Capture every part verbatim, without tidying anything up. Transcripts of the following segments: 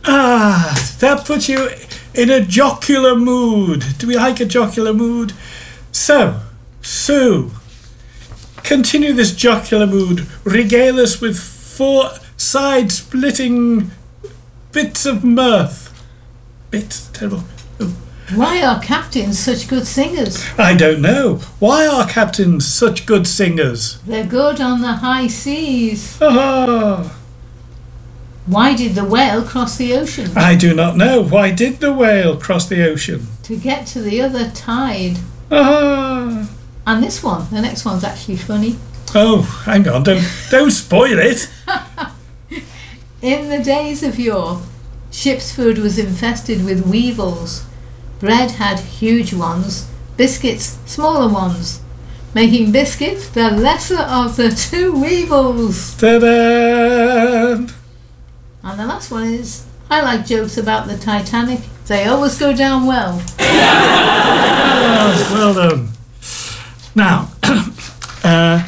Ah, that puts you in a jocular mood. Do we like a jocular mood? So, Sue, continue this jocular mood. Regale us with four side-splitting bits of mirth. Bits, terrible. Ooh. Why are captains such good singers? I don't know. Why are captains such good singers? They're good on the high seas. Ah. Why did the whale cross the ocean? I do not know. Why did the whale cross the ocean? To get to the other tide. Ah. And this one, the next one's actually funny. Oh, hang on. Don't, don't spoil it. In the days of yore, ship's food was infested with weevils. Bread had huge ones, biscuits smaller ones, making biscuits the lesser of the two weevils. Ta-da! And the last one is, I like jokes about the Titanic. They always go down well. Oh, well done. Now, uh,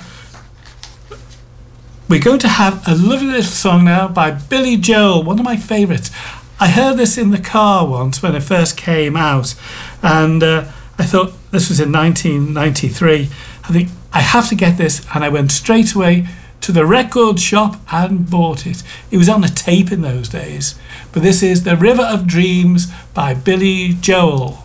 we're going to have a lovely little song now by Billy Joel, one of my favourites. I heard this in the car once when it first came out, and uh, I thought this was in nineteen ninety-three. I think I have to get this, and I went straight away to the record shop and bought it. It was on a tape in those days, but this is The River of Dreams by Billy Joel.